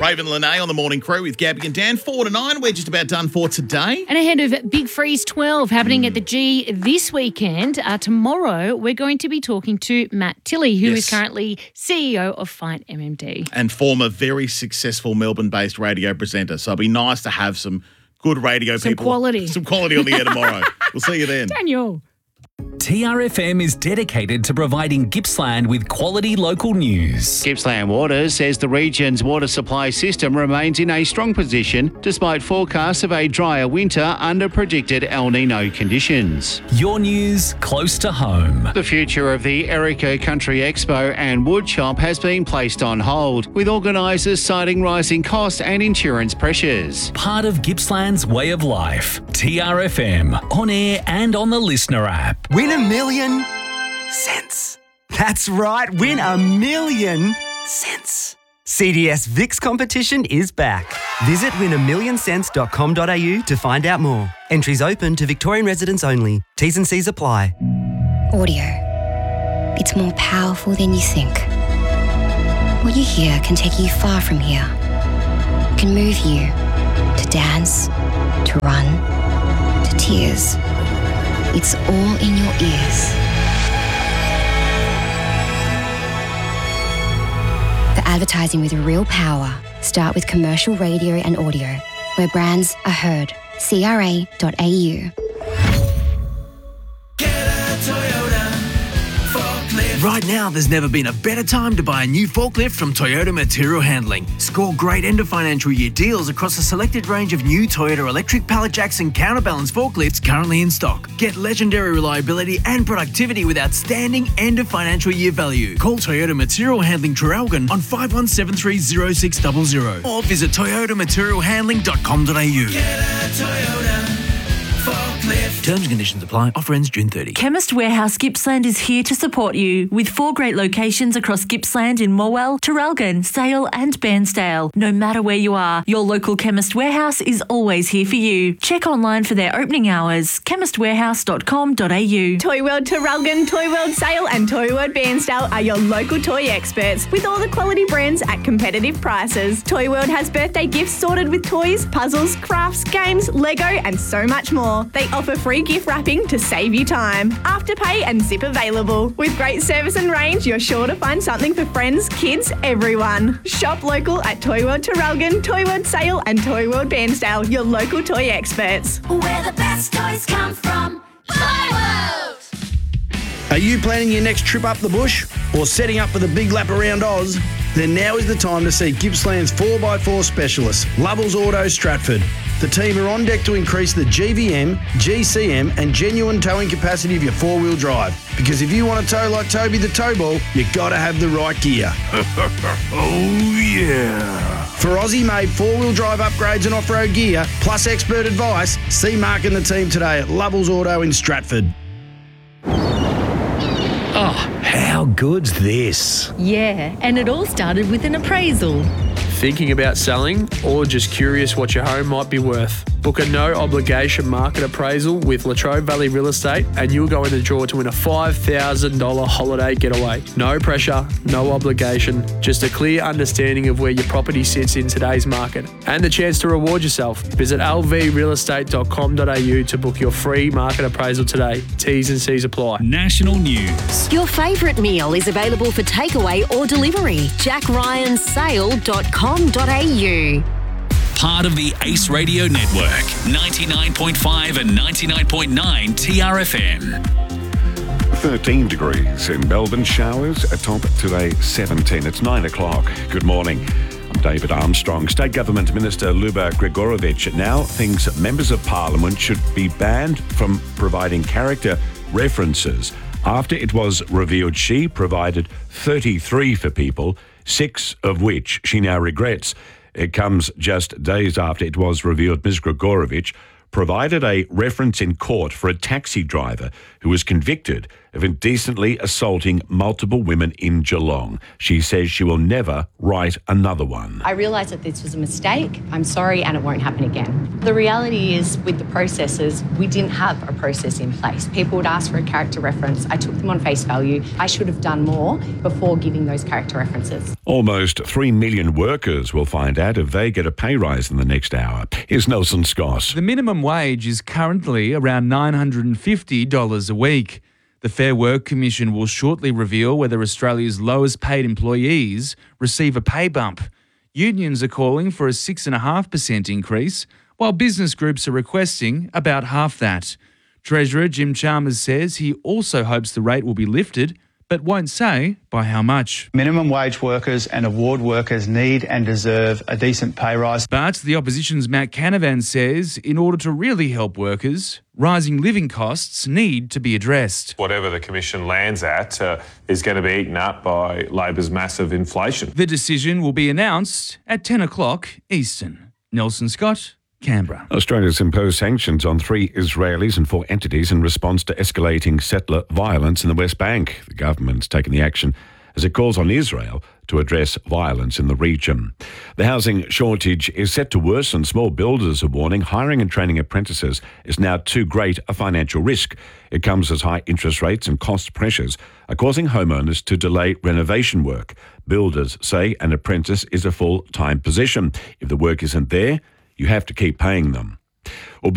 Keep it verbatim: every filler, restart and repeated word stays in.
Raven Lene on the Morning Crew with Gabby and Dan. Four to nine, we're just about done for today. And ahead of Big Freeze twelve happening mm. at the G this weekend, uh, tomorrow we're going to be talking to Matt Tilley, who yes. is currently C E O of Fight M M D. And former very successful Melbourne-based radio presenter. So it'll be nice to have some good radio some people. Some quality. Some quality on the air tomorrow. We'll see you then. Daniel. T R F M is dedicated to providing Gippsland with quality local news. Gippsland Water says the region's water supply system remains in a strong position despite forecasts of a drier winter under predicted El Nino conditions. Your news close to home. The future of the Erica Country Expo and Woodshop has been placed on hold, with organisers citing rising costs and insurance pressures. Part of Gippsland's way of life. T R F M, on air and on the listener app. Win a million cents. That's right, win a million cents. C D S Vix competition is back. Visit win a million cents dot com dot a u to find out more. Entries open to Victorian residents only. T's and C's apply. Audio. It's more powerful than you think. What you hear can take you far from here. It can move you to dance, to run, to tears. It's all in your ears. For advertising with real power, start with commercial radio and audio, where brands are heard. C R A dot A U. Right now, there's never been a better time to buy a new forklift from Toyota Material Handling. Score great end of financial year deals across a selected range of new Toyota electric pallet jacks and counterbalance forklifts currently in stock. Get legendary reliability and productivity with outstanding end of financial year value. Call Toyota Material Handling Traralgon on five one seven three zero six zero zero or visit toyota material handling dot com dot a u. Get a Toyota. Terms and conditions apply. Offer ends June thirtieth. Chemist Warehouse Gippsland is here to support you with four great locations across Gippsland in Morwell, Traralgon, Sale and Bairnsdale. No matter where you are, your local Chemist Warehouse is always here for you. Check online for their opening hours. chemist warehouse dot com dot a u. Toy World Traralgon, Toy World Sale and Toy World Bairnsdale are your local toy experts with all the quality brands at competitive prices. Toy World has birthday gifts sorted with toys, puzzles, crafts, games, Lego and so much more. They offer free gift wrapping to save you time. Afterpay and zip available. With great service and range, you're sure to find something for friends, kids, everyone. Shop local at Toy World Traralgon, Toy World Sale and Toy World Bairnsdale, your local toy experts. Where the best toys come from. Toy World! Are you planning your next trip up the bush or setting up for the big lap around Oz? Then now is the time to see Gippsland's four by four specialist, Lovells Auto Stratford. The team are on deck to increase the G V M, G C M and genuine towing capacity of your four-wheel drive. Because if you want to tow like Toby the Towball, you got to have the right gear. Oh, yeah. For Aussie-made four-wheel drive upgrades and off-road gear, plus expert advice, see Mark and the team today at Lovells Auto in Stratford. Oh, how good's this? Yeah, and it all started with an appraisal. Thinking about selling or just curious what your home might be worth? Book a no-obligation market appraisal with Latrobe Valley Real Estate and you'll go in the draw to win a five thousand dollars holiday getaway. No pressure, no obligation, just a clear understanding of where your property sits in today's market and the chance to reward yourself. Visit l v real estate dot com dot a u to book your free market appraisal today. T's and C's apply. National news. Your favourite meal is available for takeaway or delivery. jack ryan sale dot com dot a u. Part of the Ace Radio Network, ninety-nine point five and ninety-nine point nine T R F M. thirteen degrees in Melbourne, showers atop today seventeen. It's nine o'clock. Good morning. I'm David Armstrong. State Government Minister Luba Gregorovich now thinks members of Parliament should be banned from providing character references after it was revealed she provided thirty-three for people, six of which she now regrets. It comes just days after it was revealed Miz Gregorovich provided a reference in court for a taxi driver who was convicted of indecently assaulting multiple women in Geelong. She says she will never write another one. I realise that this was a mistake. I'm sorry, and it won't happen again. The reality is, with the processes, we didn't have a process in place. People would ask for a character reference. I took them on face value. I should have done more before giving those character references. Almost three million workers will find out if they get a pay rise in the next hour. Here's Nelson Scott. The minimum wage is currently around nine hundred fifty dollars a week. The Fair Work Commission will shortly reveal whether Australia's lowest paid employees receive a pay bump. Unions are calling for a six point five percent increase, while business groups are requesting about half that. Treasurer Jim Chalmers says he also hopes the rate will be lifted, but won't say by how much. Minimum wage workers and award workers need and deserve a decent pay rise. But the opposition's Matt Canavan says in order to really help workers, rising living costs need to be addressed. Whatever the Commission lands at uh, is going to be eaten up by Labor's massive inflation. The decision will be announced at ten o'clock Eastern. Nelson Scott, Canberra. Australia's imposed sanctions on three Israelis and four entities in response to escalating settler violence in the West Bank. The government's taken the action as it calls on Israel to address violence in the region. The housing shortage is set to worsen. Small builders are warning hiring and training apprentices is now too great a financial risk. It comes as high interest rates and cost pressures are causing homeowners to delay renovation work. Builders say an apprentice is a full-time position. If the work isn't there, you have to keep paying them.